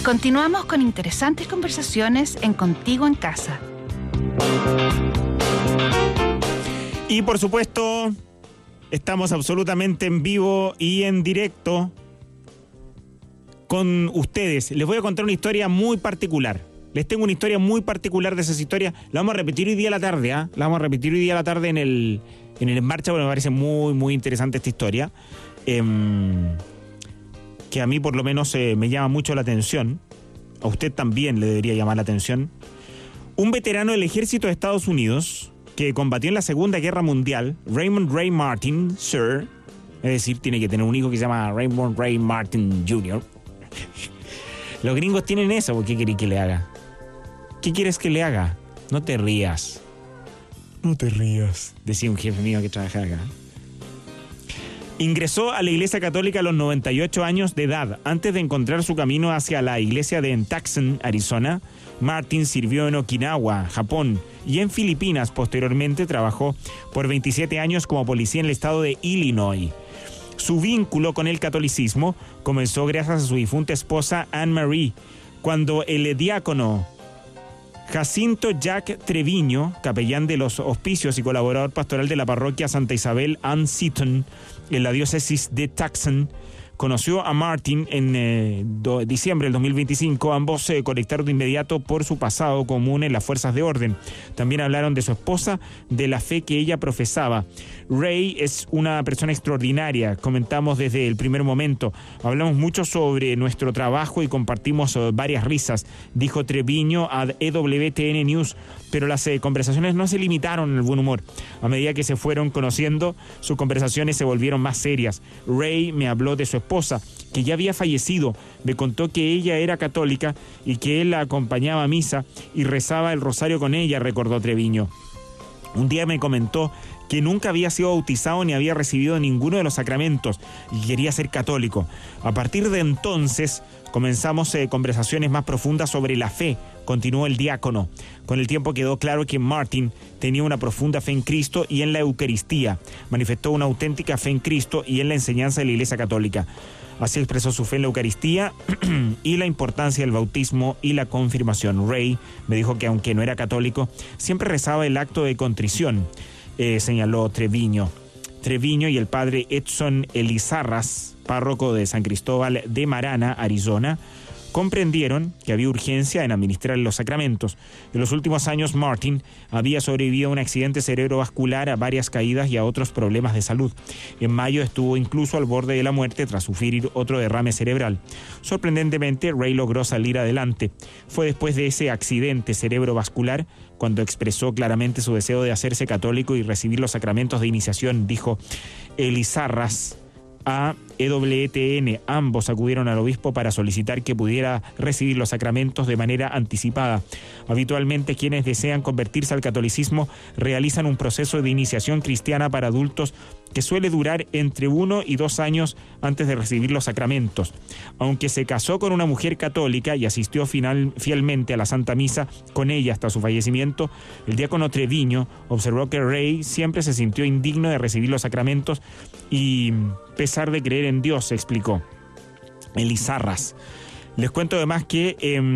Continuamos con interesantes conversaciones en Contigo en Casa. Y por supuesto, estamos absolutamente en vivo y en directo con ustedes. Les voy a contar una historia muy particular. Les tengo una historia muy particular de esas historias. La vamos a repetir hoy día a la tarde, ¿ah? La vamos a repetir hoy día a la tarde en el En Marcha, porque me parece muy, muy interesante esta historia. Que a mí por lo menos me llama mucho la atención. A usted también le debería llamar la atención. Un veterano del ejército de Estados Unidos que combatió en la Segunda Guerra Mundial, Raymond Ray Martin, Sr., es decir, tiene que tener un hijo que se llama Raymond Ray Martin Jr. Los gringos tienen eso. ¿Qué querés que le haga? ¿Qué quieres que le haga? No te rías. No te rías, decía un jefe mío que trabajaba acá. Ingresó a la Iglesia Católica a los 98 años de edad. Antes de encontrar su camino hacia la iglesia de Tucson, Arizona, Martin sirvió en Okinawa, Japón, y en Filipinas. Posteriormente trabajó por 27 años como policía en el estado de Illinois. Su vínculo con el catolicismo comenzó gracias a su difunta esposa Anne Marie, cuando el diácono Jacinto Jack Treviño, capellán de los hospicios y colaborador pastoral de la parroquia Santa Isabel Ann Seton en la diócesis de Tucson, conoció a Martin en diciembre del 2025. Ambos se conectaron de inmediato por su pasado común en las fuerzas de orden. También hablaron de su esposa, de la fe que ella profesaba. Ray es una persona extraordinaria, comentamos desde el primer momento. Hablamos mucho sobre nuestro trabajo y compartimos varias risas, dijo Treviño a EWTN News. Pero las conversaciones no se limitaron al buen humor. A medida que se fueron conociendo, sus conversaciones se volvieron más serias. Ray me habló de su esposa, que ya había fallecido. Me contó que ella era católica y que él la acompañaba a misa y rezaba el rosario con ella, recordó Treviño. Un día me comentó que nunca había sido bautizado ni había recibido ninguno de los sacramentos y quería ser católico. A partir de entonces comenzamos conversaciones más profundas sobre la fe, continuó el diácono. Con el tiempo quedó claro que Martin tenía una profunda fe en Cristo y en la Eucaristía. Manifestó una auténtica fe en Cristo y en la enseñanza de la Iglesia Católica. Así expresó su fe en la Eucaristía y la importancia del bautismo y la confirmación. Ray me dijo que aunque no era católico, siempre rezaba el acto de contrición, señaló Treviño. Treviño y el padre Edson Elizarras, párroco de San Cristóbal de Marana, Arizona, comprendieron que había urgencia en administrar los sacramentos. En los últimos años, Martin había sobrevivido a un accidente cerebrovascular, a varias caídas y a otros problemas de salud. En mayo estuvo incluso al borde de la muerte tras sufrir otro derrame cerebral. Sorprendentemente, Ray logró salir adelante. Fue después de ese accidente cerebrovascular cuando expresó claramente su deseo de hacerse católico y recibir los sacramentos de iniciación, dijo Elizarras a EWTN. Ambos acudieron al obispo para solicitar que pudiera recibir los sacramentos de manera anticipada. Habitualmente quienes desean convertirse al catolicismo realizan un proceso de iniciación cristiana para adultos que suele durar entre 1 y 2 años antes de recibir los sacramentos. Aunque se casó con una mujer católica y asistió fielmente a la Santa Misa con ella hasta su fallecimiento, el diácono Treviño observó que Ray siempre se sintió indigno de recibir los sacramentos y pesar de creer en Dios, se explicó Elizarras. Les cuento además que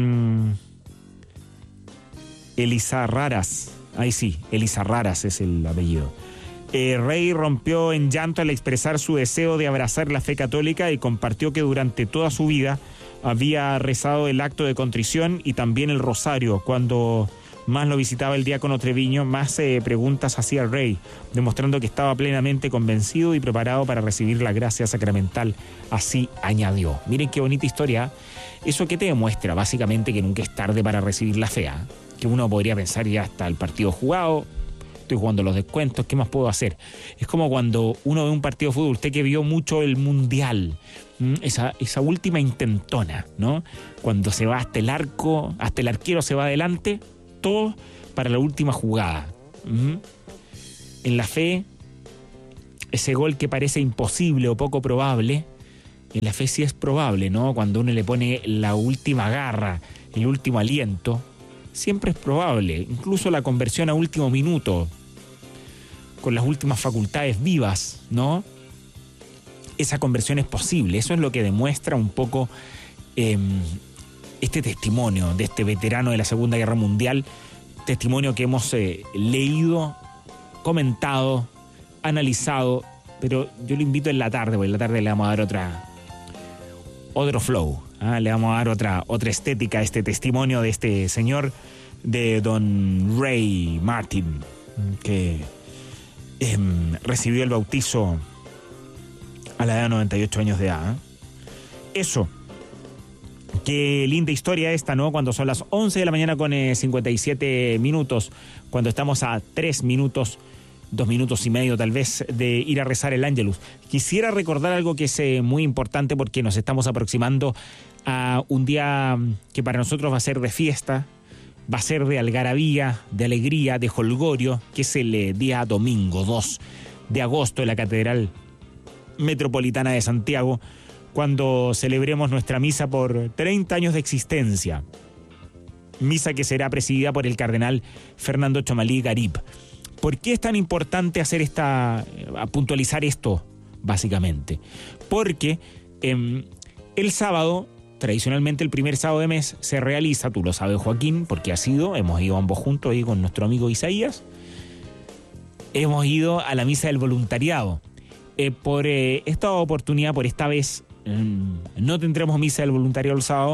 Elizarraras es el apellido. Ray rompió en llanto al expresar su deseo de abrazar la fe católica y compartió que durante toda su vida había rezado el acto de contrición y también el rosario. Cuando más lo visitaba el diácono Treviño, más preguntas hacía Ray, demostrando que estaba plenamente convencido y preparado para recibir la gracia sacramental. Así añadió. Miren qué bonita historia. ¿Eso qué te demuestra? Básicamente que nunca es tarde para recibir la fe, ¿eh? Que uno podría pensar ya hasta el partido jugado, estoy jugando los descuentos, ¿qué más puedo hacer? Es como cuando uno ve un partido de fútbol, usted que vio mucho el Mundial, esa última intentona, ¿no? Cuando se va hasta el arco, hasta el arquero se va adelante, todo para la última jugada. En la fe, ese gol que parece imposible o poco probable, en la fe sí es probable, ¿no? Cuando uno le pone la última garra, el último aliento, siempre es probable, incluso la conversión a último minuto, con las últimas facultades vivas, ¿no? Esa conversión es posible. Eso es lo que demuestra un poco este testimonio de este veterano de la Segunda Guerra Mundial, testimonio que hemos leído, comentado, analizado, pero yo lo invito en la tarde, porque en la tarde le vamos a dar otro flow, le vamos a dar otra estética a este testimonio de este señor, de don Ray Martin, que recibió el bautizo a la edad de 98 años de edad. Eso. Qué linda historia esta, ¿no? Cuando son las 11 de la mañana con 57 minutos, cuando estamos a 3 minutos, 2 minutos y medio tal vez, de ir a rezar el Ángelus. Quisiera recordar algo que es muy importante, porque nos estamos aproximando a un día que para nosotros va a ser de fiesta, va a ser de algarabía, de alegría, de jolgorio, que es el día domingo 2 de agosto en la Catedral Metropolitana de Santiago, cuando celebremos nuestra misa por 30 años de existencia. Misa que será presidida por el cardenal Fernando Chomalí Garib. ¿Por qué es tan importante puntualizar esto, básicamente? Porque el sábado, tradicionalmente el primer sábado de mes, se realiza, tú lo sabes, Joaquín, porque hemos ido ambos juntos ahí con nuestro amigo Isaías, hemos ido a la misa del voluntariado. Por esta oportunidad, por esta vez, no tendremos misa del voluntariado el sábado.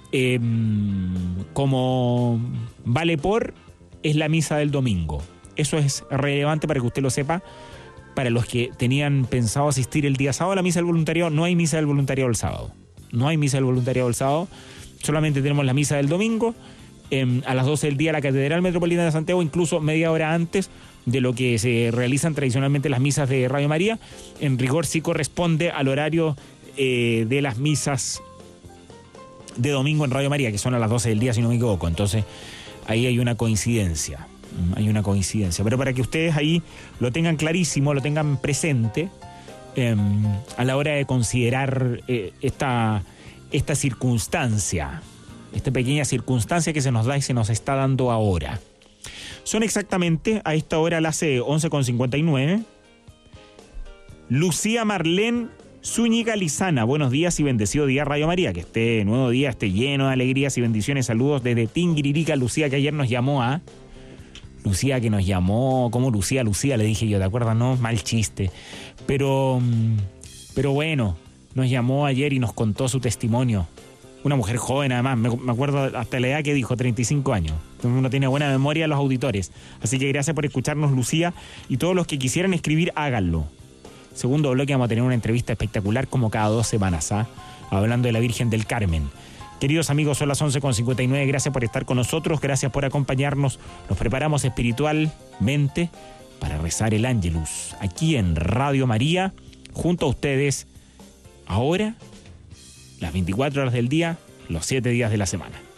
Como vale es la misa del domingo. Eso es relevante para que usted lo sepa. Para los que tenían pensado asistir el día sábado a la misa del voluntariado, no hay misa del voluntariado el sábado. No hay misa del voluntariado el sábado. Solamente tenemos la misa del domingo a las 12 del día en la Catedral Metropolitana de Santiago, incluso media hora antes de lo que se realizan tradicionalmente las misas de Radio María. En rigor sí corresponde al horario de las misas de domingo en Radio María, que son a las 12 del día, si no me equivoco. Entonces ahí hay una coincidencia. Pero para que ustedes ahí lo tengan clarísimo, lo tengan presente a la hora de considerar esta circunstancia, esta pequeña circunstancia que se nos da y se nos está dando ahora. Son exactamente a esta hora las 11:59. Lucía Marlene Zúñiga Lizana, buenos días y bendecido día Radio María, que este nuevo día esté lleno de alegrías y bendiciones. Saludos desde Tinguiririca. Lucía, que ayer nos llamó Lucía, que nos llamó, ¿cómo Lucía? Le dije yo, ¿te acuerdas? No, mal chiste. Pero bueno, nos llamó ayer y nos contó su testimonio. Una mujer joven, además, me acuerdo hasta la edad que dijo, 35 años. Uno tiene buena memoria los auditores. Así que gracias por escucharnos, Lucía, y todos los que quisieran escribir, háganlo. Segundo bloque vamos a tener una entrevista espectacular como cada 2 semanas, hablando de la Virgen del Carmen. Queridos amigos, son las 11:59, gracias por estar con nosotros, gracias por acompañarnos. Nos preparamos espiritualmente para rezar el Ángelus aquí en Radio María, junto a ustedes, ahora, las 24 horas del día, los 7 días de la semana.